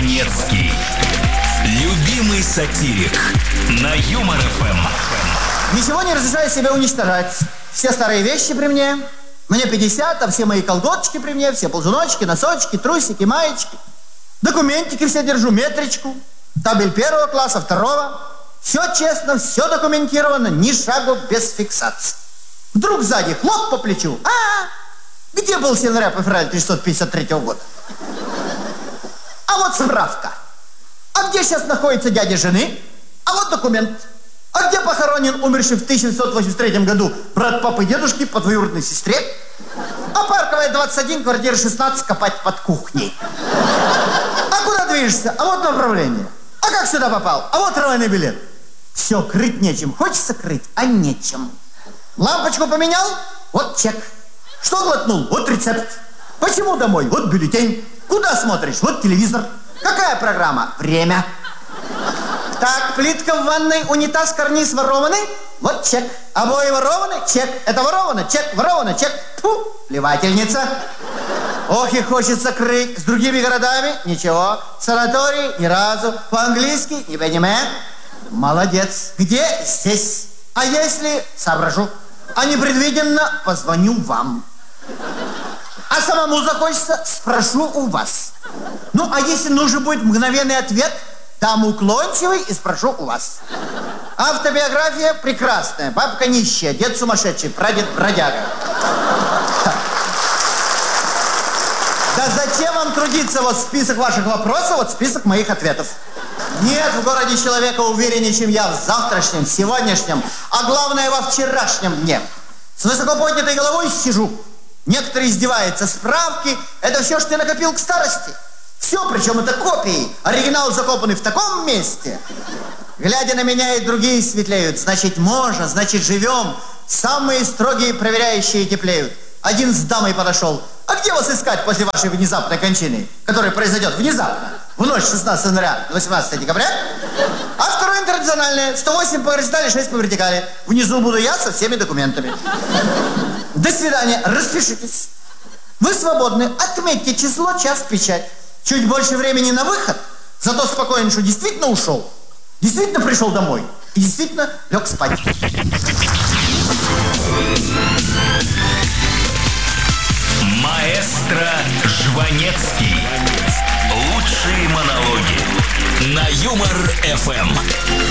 Жванецкий. Любимый сатирик на Юмор ФМ. Ничего не разрешаю себе уничтожать. Все старые вещи при мне. Мне 50, а все мои колготочки при мне, все ползуночки, носочки, трусики, маечки. Документики все держу, метричку. Табель 1 класса, 2. Все честно, все документировано, ни шагу без фиксации. Вдруг сзади хлоп по плечу. Где был с января по февраль 1953 года? А вот справка. А где сейчас находится дядя жены? А вот документ. А где похоронен умерший в 1983 году брат папы и дедушки по двоюродной сестре? А Парковая, 21, квартира 16, копать под кухней. А куда движешься? А вот направление. А как сюда попал? А вот трамвайный билет. Все, крыть нечем. Хочется крыть, а нечем. Лампочку поменял? Вот чек. Что глотнул? Вот рецепт. Почему домой? Вот бюллетень. Куда смотришь? Вот телевизор. Какая программа? Время. Так, плитка в ванной, унитаз, карниз ворованы? Вот чек. Обои ворованы? Чек. Это воровано? Чек. Воровано? Чек. Тьфу, плевательница. Ох, и хочется крыть. С другими городами? Ничего. Санаторий? Ни разу. По-английски? Не понимаю. Молодец. Где? Здесь. А если? Соображу. А непредвиденно позвоню вам. А самому захочется? Спрошу у вас. Ну, а если нужен будет мгновенный ответ? Дам уклончивый и спрошу у вас. Автобиография прекрасная. Бабка нищая, дед сумасшедший, прадед бродяга. Да зачем вам трудиться? Вот список ваших вопросов, вот список моих ответов. Нет в городе человека увереннее, чем я в завтрашнем, сегодняшнем, а главное во вчерашнем дне. С высоко поднятой головой сижу. Некоторые издеваются. Справки – это все, что ты накопил к старости. Все, причем это копии. Оригинал закопанный в таком месте. Глядя на меня, и другие светлеют. Значит, можно, значит, живем. Самые строгие проверяющие теплеют. Один с дамой подошел. А где вас искать после вашей внезапной кончины, которая произойдет внезапно, в ночь 16 января, 18 декабря? А второе интернациональное. 108 по горизонтали, 6 по вертикали. Внизу буду я со всеми документами. До свидания. Распишитесь. Вы свободны. Отметьте число, час, печать. Чуть больше времени на выход, зато спокойно, что действительно ушел, действительно пришел домой и действительно лег спать. Маэстро Жванецкий. Лучшие монологи на Юмор ФМ.